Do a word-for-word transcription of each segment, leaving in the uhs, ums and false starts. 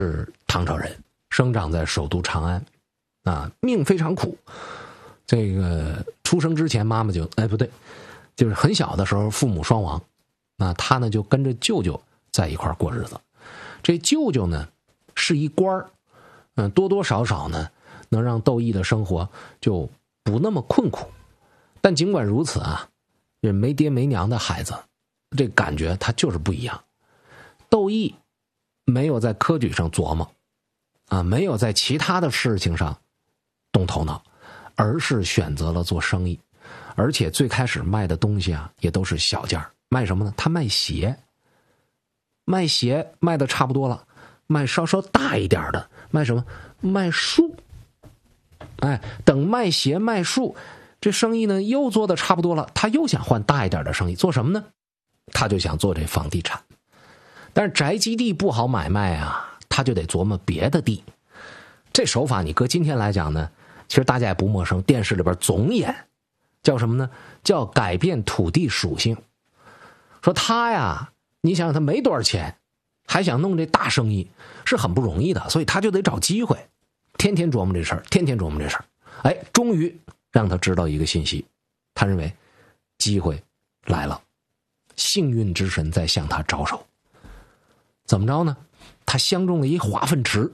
是唐朝人，生长在首都长安，啊，命非常苦。这个出生之前妈妈就哎不对，就是很小的时候父母双亡，那他呢就跟着舅舅在一块儿过日子。这舅舅呢是一官儿，嗯，多多少少呢能让窦俶的生活就不那么困苦。但尽管如此啊，这没爹没娘的孩子，这感觉他就是不一样。窦俶没有在科举上琢磨，啊，没有在其他的事情上动头脑，而是选择了做生意。而且最开始卖的东西啊，也都是小件儿。卖什么呢？他卖鞋，卖鞋卖的差不多了，卖稍稍大一点的，卖什么？卖树。哎，等卖鞋卖树，这生意呢又做的差不多了，他又想换大一点的生意，做什么呢？他就想做这房地产。但是宅基地不好买卖啊，他就得琢磨别的地。这手法你搁今天来讲呢，其实大家也不陌生，电视里边总演，叫什么呢？叫改变土地属性。说他呀，你想想他没多少钱，还想弄这大生意，是很不容易的，所以他就得找机会，天天琢磨这事儿，天天琢磨这事儿。哎，终于让他知道一个信息，他认为机会来了，幸运之神在向他招手。怎么着呢？他相中了一化粪池，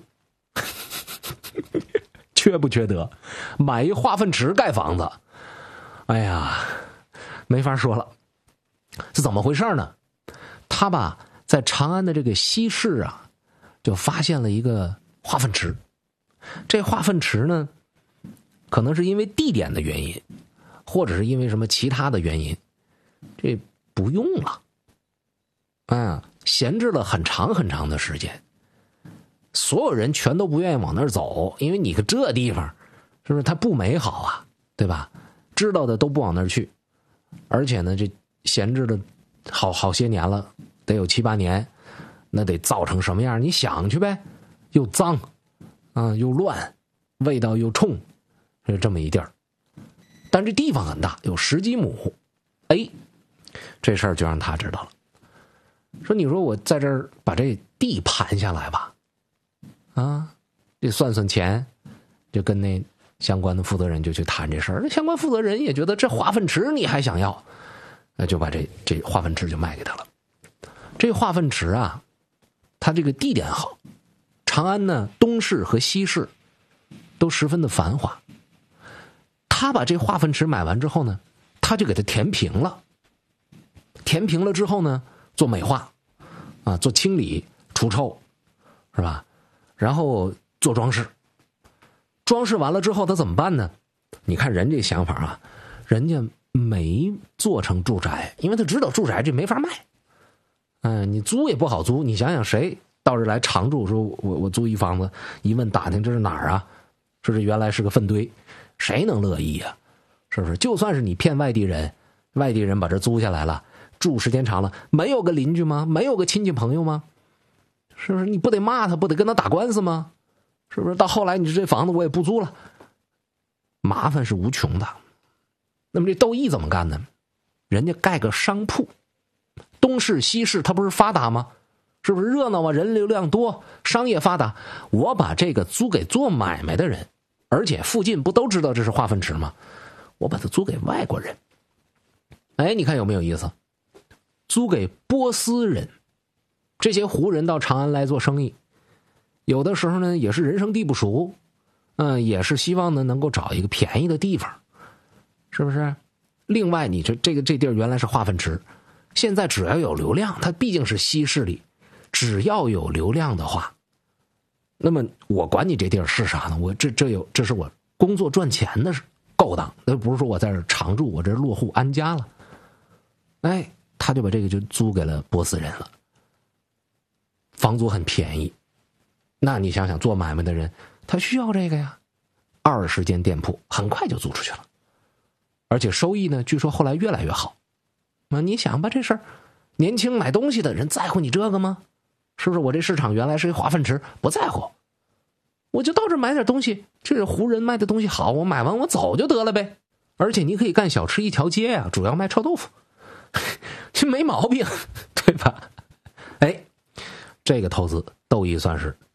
缺不缺德？买一化粪池盖房子，哎呀，没法说了。是怎么回事呢？他吧，在长安的这个西市啊，就发现了一个化粪池。这化粪池呢，可能是因为地点的原因，或者是因为什么其他的原因，这不用了，啊，闲置了很长很长的时间。所有人全都不愿意往那儿走，因为你个这地方，是不是它不美好啊？对吧？知道的都不往那儿去，而且呢，这闲置的好好些年了，得有七八年，那得造成什么样？你想去呗，又脏啊，又乱，味道又冲，是这么一地儿。但这地方很大，有十几亩，哎，这事儿就让他知道了。说你说我在这儿把这地盘下来吧，啊，这算算钱，就跟那相关的负责人就去谈这事儿。那相关负责人也觉得这化粪池你还想要，那就把这这化粪池就卖给他了。这化粪池啊，它这个地点好，长安呢东市和西市都十分的繁华。他把这化粪池买完之后呢，他就给它填平了。填平了之后呢，做美化，啊，做清理除臭，是吧？然后做装饰。装饰完了之后他怎么办呢？你看人这想法啊，人家没做成住宅，因为他知道住宅这没法卖。嗯、呃，你租也不好租，你想想谁到这来常住，说我我租一房子，一问打听这是哪儿啊？说这原来是个粪堆，谁能乐意啊？是不是？就算是你骗外地人，外地人把这租下来了，住时间长了，没有个邻居吗？没有个亲戚朋友吗？是不是？你不得骂他，不得跟他打官司吗？是不是？到后来你这房子我也不租了，麻烦是无穷的。那么这窦俶怎么干呢？人家盖个商铺，东市西市它不是发达吗？是不是热闹啊？人流量多，商业发达。我把这个租给做买卖的人，而且附近不都知道这是化粪池吗？我把它租给外国人。哎，你看有没有意思？租给波斯人，这些胡人到长安来做生意，有的时候呢也是人生地不熟，嗯，也是希望呢能够找一个便宜的地方，是不是？另外，你这这个这地儿原来是化粪池，现在只要有流量，它毕竟是西市里，只要有流量的话，那么我管你这地儿是啥呢？我这这有这是我工作赚钱的勾当，那不是说我在这常住，我这落户安家了。哎，他就把这个就租给了波斯人了，房租很便宜。那你想想，做买卖的人他需要这个呀，二十间店铺很快就租出去了，而且收益呢，据说后来越来越好。那你想吧，这事儿，年轻买东西的人在乎你这个吗？是不是？我这市场原来是一化粪池，不在乎，我就到这买点东西，这是胡人卖的东西好，我买完我走就得了呗。而且你可以干小吃一条街呀、啊，主要卖臭豆腐，这没毛病，对吧？哎，这个投资窦俶算是